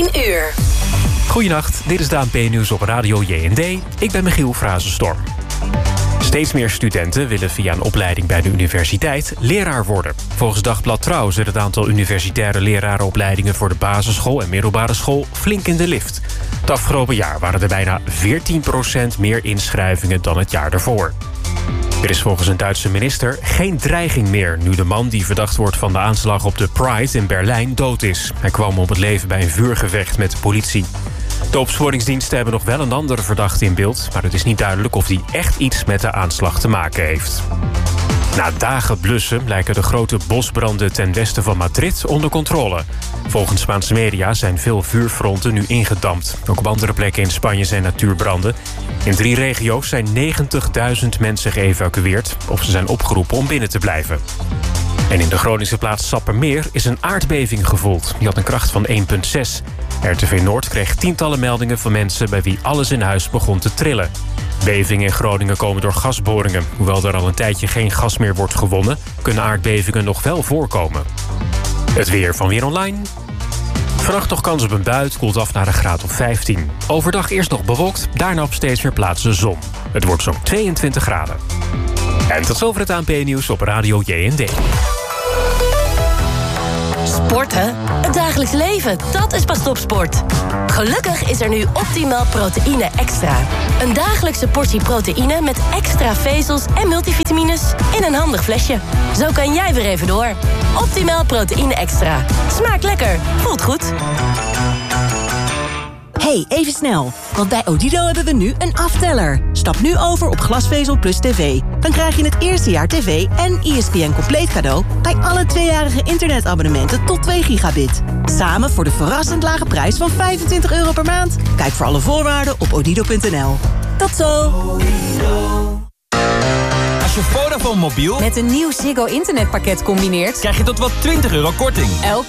10 uur. Goedenacht, dit is de ANP-nieuws op Radio JND. Ik ben Michiel Frazenstorm. Steeds meer studenten willen via een opleiding bij de universiteit leraar worden. Volgens Dagblad Trouw zit het aantal universitaire lerarenopleidingen voor de basisschool en middelbare school flink in de lift. Het afgelopen jaar waren er bijna 14% meer inschrijvingen dan het jaar daarvoor. Er is volgens een Duitse minister geen dreiging meer nu de man die verdacht wordt van de aanslag op de Pride in Berlijn dood is. Hij kwam om het leven bij een vuurgevecht met de politie. De opsporingsdiensten hebben nog wel een andere verdachte in beeld, maar het is niet duidelijk of die echt iets met de aanslag te maken heeft. Na dagen blussen lijken de grote bosbranden ten westen van Madrid onder controle. Volgens Spaanse media zijn veel vuurfronten nu ingedampt. Ook op andere plekken in Spanje zijn natuurbranden. In 3 regio's zijn 90.000 mensen geëvacueerd of ze zijn opgeroepen om binnen te blijven. En in de Groningse plaats Sappemeer is een aardbeving gevoeld. Die had een kracht van 1,6. RTV Noord kreeg tientallen meldingen van mensen bij wie alles in huis begon te trillen. Bevingen in Groningen komen door gasboringen. Hoewel er al een tijdje geen gas meer wordt gewonnen, kunnen aardbevingen nog wel voorkomen. Het weer van Weer Online. Vannacht nog kans op een bui, het koelt af naar een graad of 15. Overdag eerst nog bewolkt, daarna op steeds meer plaatsen zon. Het wordt zo'n 22 graden. En tot zover het ANP-nieuws op Radio JND. Sporten? Het dagelijks leven, dat is pas topsport. Gelukkig is er nu Optimal Proteïne Extra. Een dagelijkse portie proteïne met extra vezels en multivitamines in een handig flesje. Zo kan jij weer even door. Optimal Proteïne Extra. Smaakt lekker, voelt goed. Hey, even snel. Want bij Odido hebben we nu een afteller. Stap nu over op glasvezel plus tv. Dan krijg je het eerste jaar tv en ESPN compleet cadeau bij alle 2-jarige internetabonnementen tot 2 gigabit. Samen voor de verrassend lage prijs van €25 per maand. Kijk voor alle voorwaarden op odido.nl. Tot zo! Als je Vodafone mobiel met een nieuw Ziggo internetpakket combineert, krijg je tot wel €20 korting. elke